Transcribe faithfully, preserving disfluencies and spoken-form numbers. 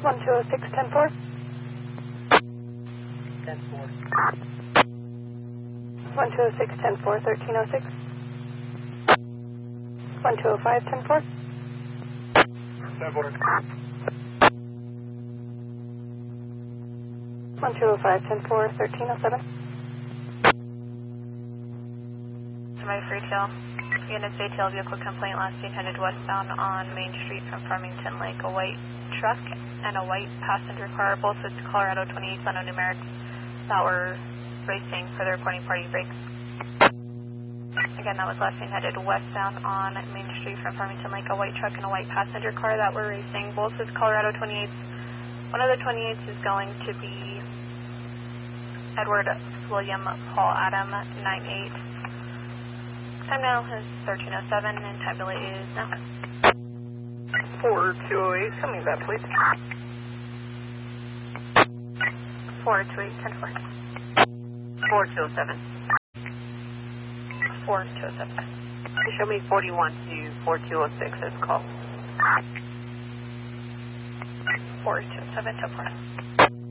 one two oh six, ten four. ten four. one two oh six, ten four, thirteen oh six. one two oh five, ten four. ten four. one two oh five, ten four, thirteen oh seven. Somebody free tail. Units A T L vehicle complaint last seen headed westbound on Main Street from Farmington Lake. A white truck and a white passenger car, both with Colorado twenty-eight Leno numerics that were racing for their reporting party brakes. Again, that was last seen headed westbound on Main Street from Farmington Lake. A white truck and a white passenger car that were racing, both with Colorado twenty-eights. One of the twenty-eights is going to be Edward William Paul Adam nine eight. Time now is thirteen oh seven and time delay is now. four two oh eight, coming back please. four two eight, ten four. four two oh seven. four two oh seven. Show me forty-one to four two oh six as call. four two oh seven, ten four.